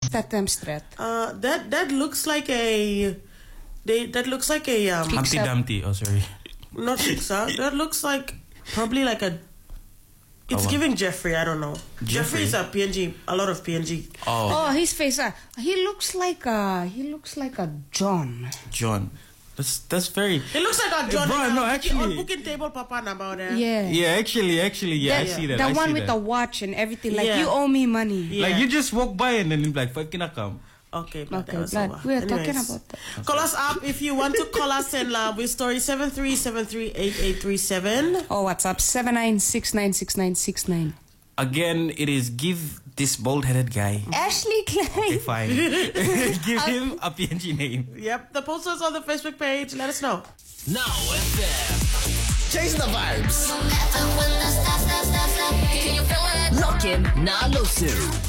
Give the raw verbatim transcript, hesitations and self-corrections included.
Tatemstret. Uh, that that looks like a. They that looks like a um. Humpty Dumpty. Oh, sorry. Not Pixar. That looks like probably like a. It's Oh, giving Jeffrey. I don't know. Jeffrey? Jeffrey's a P N G. A lot of P N G. Oh, Oh, his face. Uh, he looks like a. He looks like a John. John. That's that's very. It looks like a John. Bro, uh, no, actually- on booking table, Papa about there. Yeah. Yeah, actually, actually, yeah, I That- see that. The I one see with that. the watch and everything. Like, Yeah. you owe me money. Yeah. Like you just walk by and then you're like, "Fuck, can I come?" Okay, but Okay, that was blood. over. We are Anyways, talking about that. Call us up if you want to call us and love with story seven three seven three eight eight three seven. Oh, what's up? seven nine six nine six nine six nine. Again, it is give this bald-headed guy. Ashley Klein. Okay, fine. Give him a P N G name. Yep, the posters on the Facebook page. Let us know. Now F M. Chase the vibes. Lock in, Nalusu.